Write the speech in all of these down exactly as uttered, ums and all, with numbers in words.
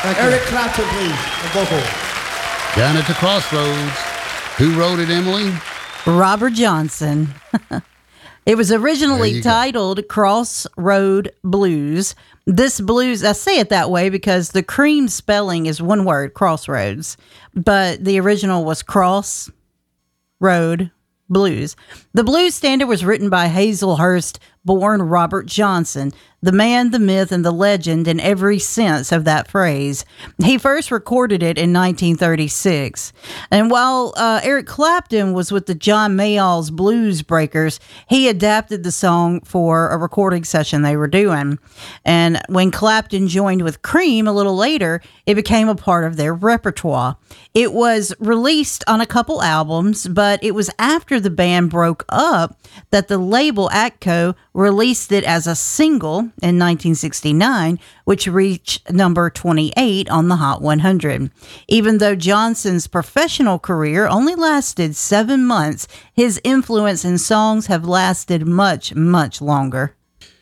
Thank you. Eric Clapton, please, a vocal. Down at the Crossroads. Who wrote it, Emily? Robert Johnson. It was originally titled go. Crossroad Blues. This blues, I say it that way because the Cream spelling is one word, Crossroads, but the original was Cross Road Blues. The blues standard was written by Hazelhurst born Robert Johnson, the man, the myth, and the legend in every sense of that phrase. He first recorded it in nineteen thirty-six. And while uh, Eric Clapton was with the John Mayall's Blues Breakers, he adapted the song for a recording session they were doing. And when Clapton joined with Cream a little later, it became a part of their repertoire. It was released on a couple albums, but it was after the band broke up that the label Atco released it as a single in nineteen sixty-nine, which reached number twenty-eight on the Hot one hundred. Even though Johnson's professional career only lasted seven months, his influence in songs have lasted much, much longer.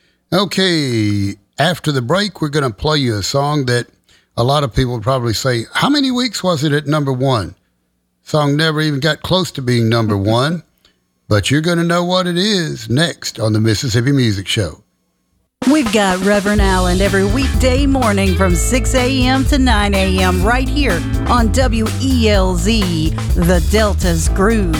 Okay, after the break, we're going to play you a song that a lot of people would probably say, how many weeks was it at number one? Song never even got close to being number one. But you're going to know what it is next on the Mississippi Music Show. We've got Reverend Allen every weekday morning from six a.m. to nine a.m. right here on W E L Z, the Delta's Groove.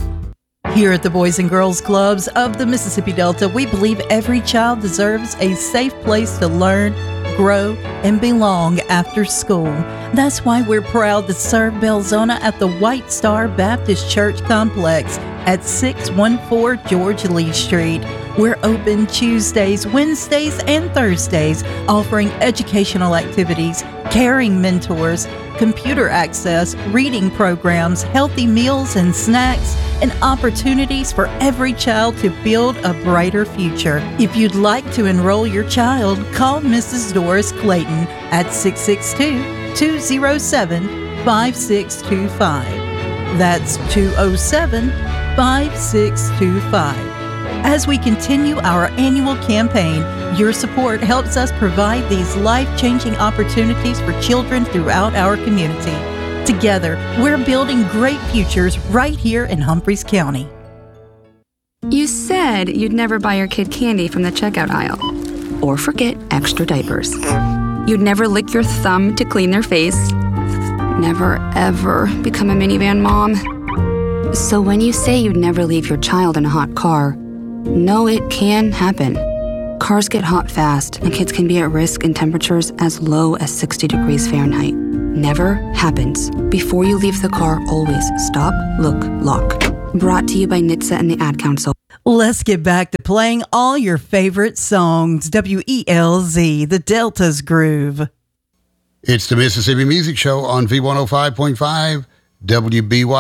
Here at the Boys and Girls Clubs of the Mississippi Delta, we believe every child deserves a safe place to learn, grow, and belong after school. That's why we're proud to serve Belzona at the White Star Baptist Church Complex at six one four George Lee Street. We're open Tuesdays, Wednesdays, and Thursdays, offering educational activities, caring mentors, computer access, reading programs, healthy meals and snacks, and opportunities for every child to build a brighter future. If you'd like to enroll your child, call Missus Doris Clayton at six six two, two oh seven, five six two five. That's two oh seven, five six two five. As we continue our annual campaign, your support helps us provide these life-changing opportunities for children throughout our community. Together, we're building great futures right here in Humphreys County. You said you'd never buy your kid candy from the checkout aisle, or forget extra diapers. You'd never lick your thumb to clean their face. Never, ever become a minivan mom. So when you say you'd never leave your child in a hot car, no, it can happen. Cars get hot fast, and kids can be at risk in temperatures as low as sixty degrees Fahrenheit. Never happens. Before you leave the car, always stop, look, lock. Brought to you by N H T S A and the Ad Council. Let's get back to playing all your favorite songs. W E L Z, the Delta's Groove. It's the Mississippi Music Show on V one oh five point five W B Y.